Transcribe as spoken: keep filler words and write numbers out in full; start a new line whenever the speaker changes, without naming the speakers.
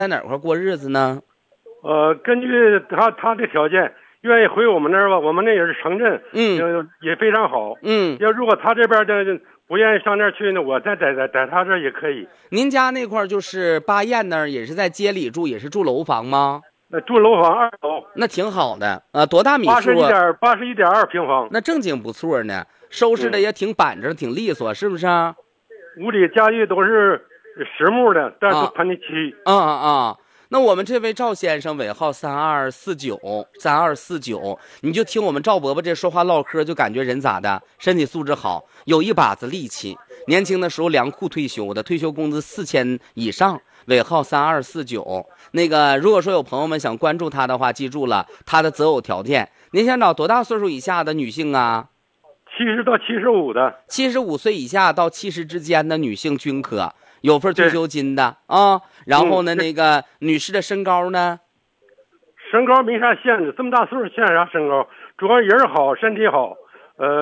在哪块过日子呢？
呃，根据他他的条件，愿意回我们那儿吧，我们那也是城镇，
嗯，
呃也非常好。
嗯，
要如果他这边的不愿意上那儿去呢，我再在在在他这儿也可以。
您家那块就是巴彦那儿，也是在街里住，也是住楼房吗？
呃，住楼房二楼，
那挺好的。呃，多大米数啊？
八十一点八十一点二平方。
那正经不错呢，收拾的也挺板正，挺利索，是不是啊？
屋里家具都是实木的，但是都喷的漆。
啊啊啊！那我们这位赵先生尾号三二四九三二四九，你就听我们赵伯伯这说话唠嗑，就感觉人咋的，身体素质好，有一把子力气。年轻的时候粮库退休的，退休工资四千以上。尾号三二四九，那个如果说有朋友们想关注他的话，记住了他的择偶条件。您想找多大岁数以下的女性啊？
七十到七十五的，
七十五岁以下到七十之间的女性均可，有份退休金的啊。然后呢，
嗯、
那个女士的身高呢？
身高没啥限制，这么大岁数限啥身高？主要人好，身体好，呃。